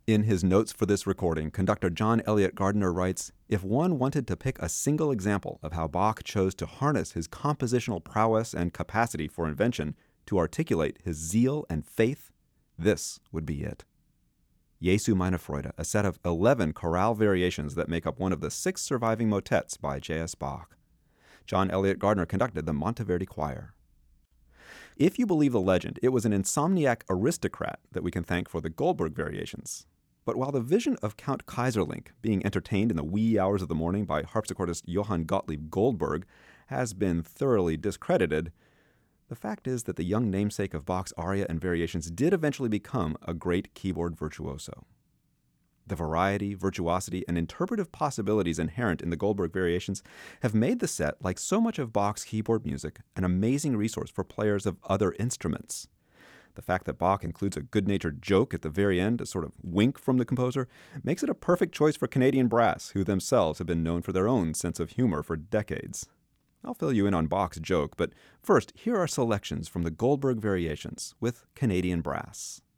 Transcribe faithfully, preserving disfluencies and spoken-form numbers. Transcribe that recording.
In his notes for this recording, conductor John Elliott Gardiner writes, "If one wanted to pick a single example of how Bach chose to harness his compositional prowess and capacity for invention to articulate his zeal and faith, this would be it." Jesu meine Freude, a set of eleven chorale variations that make up one of the six surviving motets by J S. Bach. John Elliott Gardiner conducted the Monteverdi Choir. If you believe the legend, it was an insomniac aristocrat that we can thank for the Goldberg variations. But while the vision of Count Kaiserlink being entertained in the wee hours of the morning by harpsichordist Johann Gottlieb Goldberg has been thoroughly discredited, the fact is that the young namesake of Bach's aria and variations did eventually become a great keyboard virtuoso. The variety, virtuosity, and interpretive possibilities inherent in the Goldberg variations have made the set, like so much of Bach's keyboard music, an amazing resource for players of other instruments. The fact that Bach includes a good-natured joke at the very end, a sort of wink from the composer, makes it a perfect choice for Canadian brass, who themselves have been known for their own sense of humor for decades. I'll fill you in on Bach's joke, but first, here are selections from the Goldberg variations with Canadian brass.